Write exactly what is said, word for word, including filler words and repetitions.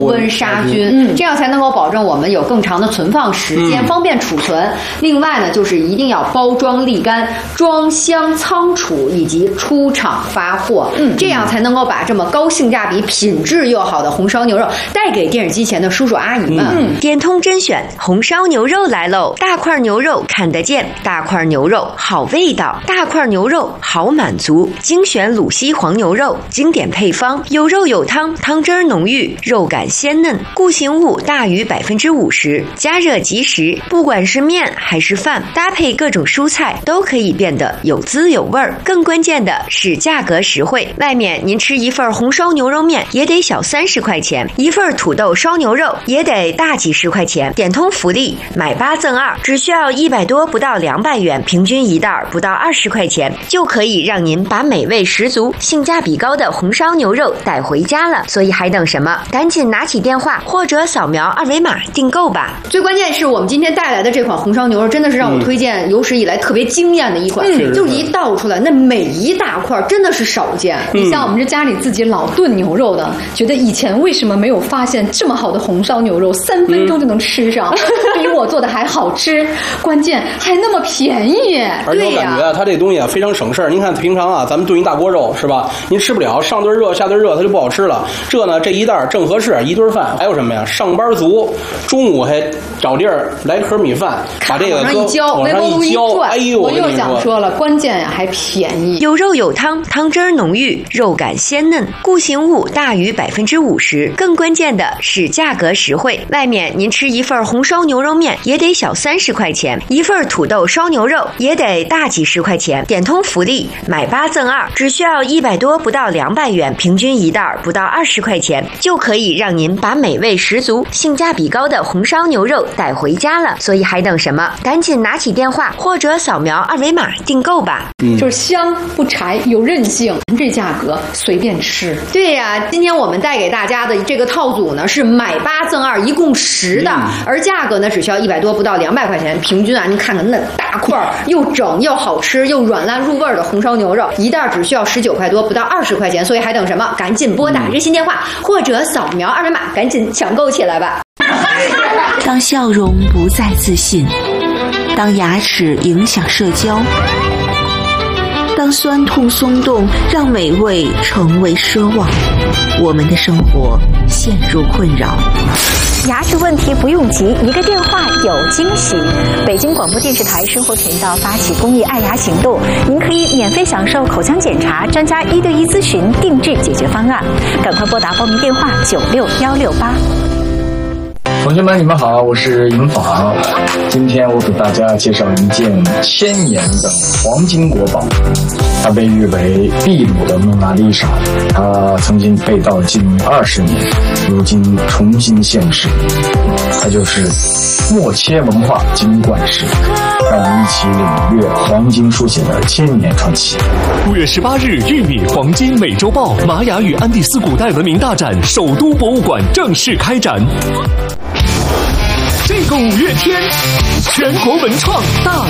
温杀菌，嗯，这样才能够保证我们有更长的存放时间，嗯、方便储存。另外呢，就是一定要包装沥干、装箱仓储以及出厂发货，嗯，这样才能够把这么高性价比、品质又好的红烧牛肉带给电视机前的叔叔阿姨们。 嗯，点通甄选红烧牛肉来喽！大块牛肉看得见，大块牛肉好味道，大块牛肉好满足。精选鲁西黄牛肉，经典配方，有肉有汤，汤汁浓郁，肉感鲜嫩，固形物大于百分之五十，加热即食。不管是面还是饭，搭配各种蔬菜都可以变得有滋有味儿。更关键的是价格实惠，外面您吃一份红烧牛肉面也得小三十块钱，一份土豆烧牛肉也得大几十块钱。点通福利，买八赠二，只需要一百多不到两百元，平均一袋不到二十块钱，就可以让您把美味十足、性价比高的红烧牛肉带回家了。所以还等什么？赶紧拿起电话或者扫描二维码订购吧。 最关键是我们今天带来的这款红烧牛肉，真的是让我推荐有史以来特别惊艳的一款，嗯、就是一倒出来那每一大块真的是少见。 你、嗯、像我们这家里自己老炖牛肉的，觉得以前为什么没有发现这么好的红烧牛肉，三分钟就能吃上，嗯、比我做的还好吃，关键还那么便宜。 而且我感觉啊，它这东西啊非常省事儿。您看平常啊，咱们炖一大锅肉是吧？您吃不了，上顿热下顿热，它就不好吃了。这呢，这一袋正合适，一顿饭。还有什么呀？上班族中午还找地儿来盒米饭，把这个往上一浇， 往上一浇，哎呦， 我又想说了，关键呀还便宜， 有肉有汤，汤汁浓郁，肉感鲜嫩，固形物大于百分之五十。更关键的是价格实惠，外面您吃一份红烧牛肉面也得小三十块钱，一份土豆烧牛肉也得大几十块钱。点通福利，买八赠二，只需要一百多不到两百元，平均一袋不到二十块钱，就可以让您把美味十足、性价比高的红烧牛肉带回家了。所以还等什么？赶紧拿起电话或者扫描二维码订购吧。 嗯，就是香不柴，有韧性，这价格随便吃。 对呀、啊，今天我们带给大家的这个套组呢是买八赠二，一共十的，嗯、而价格呢只需要一百多不到两百块钱，平均啊，您看看那大块又整又好吃又软烂入味的红烧牛肉，一袋只需要十九块多不到二十块钱。所以还等什么？赶紧拨打热线电话、嗯、或者扫描二维码，赶紧抢购起来吧。 当笑容不再自信，当牙齿影响社交，当酸痛松动让美味成为奢望，我们的生活陷入困扰。 牙齿问题不用急，一个电话有惊喜。北京广播电视台生活频道发起公益爱牙行动，您可以免费享受口腔检查、专家一对一咨询、定制解决方案。赶快拨打报名电话九六幺六八。 同学们，你们好，我是尹昉。今天我给大家介绍一件千年的黄金国宝，它被誉为秘鲁的蒙娜丽莎，它曾经被盗近二十年，如今重新现世。它就是默切文化金冠石，让我们一起领略黄金书写的千年传奇。 五月十八日，玉米黄金美洲豹玛雅与安第斯古代文明大展首都博物馆正式开展。这个五月天，全国文创大